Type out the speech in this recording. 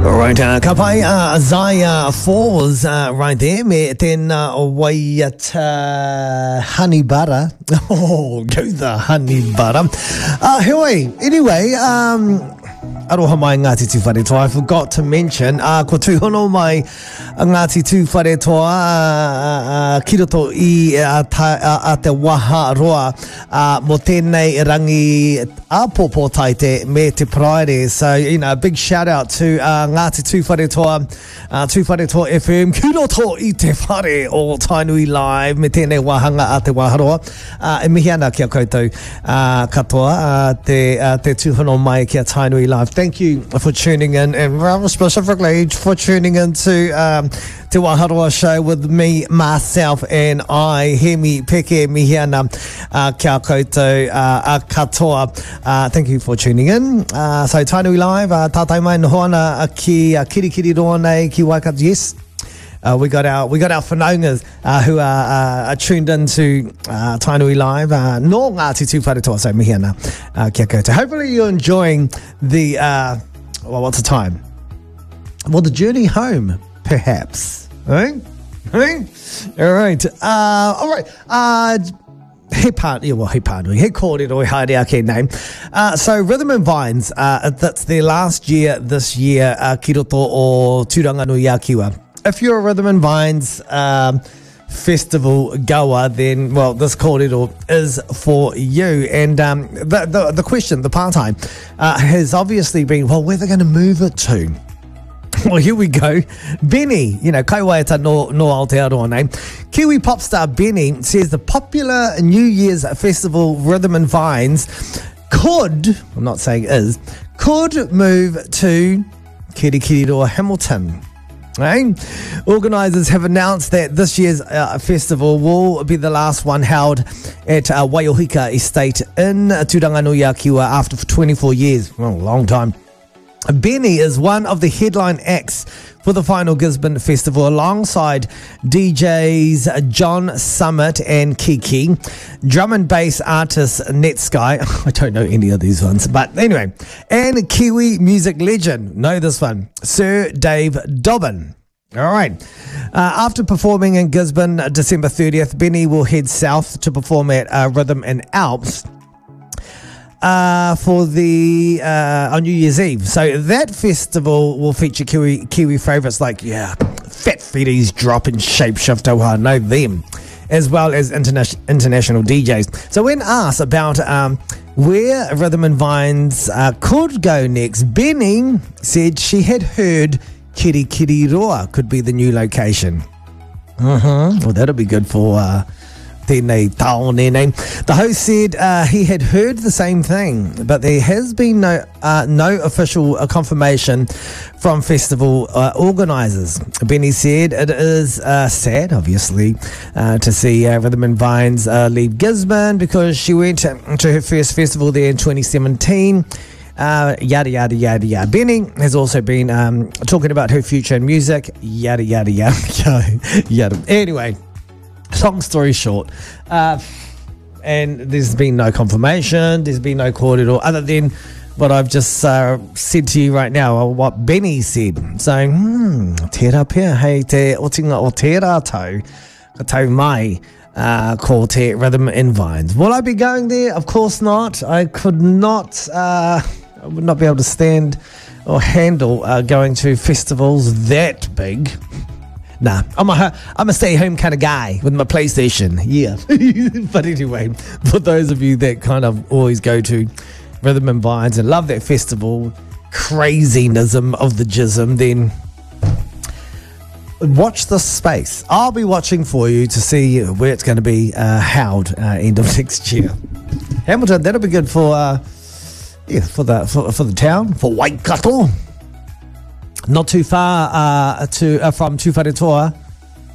Right, kapai Zaya Falls right there. Me then Waiata honey butter. Oh, go the honey butter. Anyway, aroha mai Ngāti Tūwharetoa. I forgot to mention, ko tūhono mai Ngāti Tūwharetoa ki roto I a te waha roa mo tēnei rangi apopo taite me te praere. So, a big shout out to Ngāti Tūwharetoa, Tūwharetoa FM, ki roto I te whare o Tainui Live me tēnei wahanga a te waharoa. E mihi ana kia koutou katoa te tūhono mai kia Tainui Live. Thank you for tuning in, and specifically for tuning in to Te Waharoa Show with me, myself, and I. Hemi peke mihi ana kia koutou katoa. Thank you for tuning in. So Tainui Live, tātai mai nohoana ki kirikiri roa nei ki Waikato. Yes. We got our whanaungas who are tuned into Tainui Live. No Ngāti Tūwharetoa, so mihi ana kia koutou. Hopefully you're enjoying the, what's the time? Well, the journey home, perhaps. Right? All right. He kōrero haere ake name. So Rhythm and Vines, that's their last year this year, ki roto o Tūranganui Akiwa. If you're a Rhythm and Vines festival goer, then, well, this kōrero is for you. And the question, the part-time, has obviously been, well, where are they going to move it to? Well, here we go. Benny, kaiwaita no Aotearoa name. Kiwi pop star Benny says the popular New Year's festival Rhythm and Vines could, I'm not saying is, could move to Kirikiriroa Hamilton. Right? Organisers have announced that this year's festival will be the last one held at Waiohika Estate in Tūranganui Akiwa after 24 years. Well, a long time. Benny is one of the headline acts for the final Gisborne Festival alongside DJs John Summit and Kiki, drum and bass artist Netsky, I don't know any of these ones, but anyway, and Kiwi music legend, know this one, Sir Dave Dobbin. All right. After performing in Gisborne December 30th, Benny will head south to perform at Rhythm and Alps for the on New Year's Eve. So that festival will feature Kiwi favourites like Fat Fetties, Drop and Shapeshifter, I know them, as well as international DJs. So when asked about where Rhythm and Vines could go next, Benny said she had heard Kirikiriroa could be the new location. Well, that'll be good for the host said he had heard the same thing, but there has been no official confirmation from festival organisers. Benny said it is sad, obviously, to see Rhythm and Vines leave Gisborne because she went to her first festival there in 2017. Yada yada yada yada. Benny has also been talking about her future in music. Yada yada yada yada. Anyway. Long story short, and there's been no confirmation, there's been no kōrero other than what I've just said to you right now, or what Benny said. So, tērā pia, hei te otinga o te rātou, ka tau mai ko te Rhythm and Vines. Will I be going there? Of course not. I could not, I would not be able to stand or handle going to festivals that big. Nah, I'm a stay-home kind of guy with my PlayStation. Yeah. But anyway, for those of you that kind of always go to Rhythm and Vines and love that festival craziness of the jism, then watch this space. I'll be watching for you to see where it's going to be held end of next year. Hamilton, that'll be good for the town, for Waikato. Not too far from Tūwharetoa.